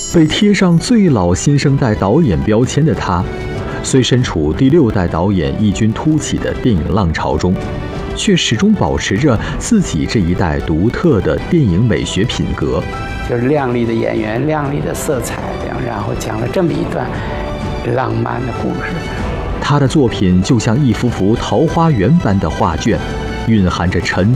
被贴上最老新生代导演标签的他，虽身处第6代导演异军突起的电影浪潮中，却始终保持着自己这一代独特的电影美学品格。 就是亮丽的演员、亮丽的色彩，然后讲了这么一段浪漫的故事。 他的作品就像一幅幅桃花源般的画卷，蕴含着沉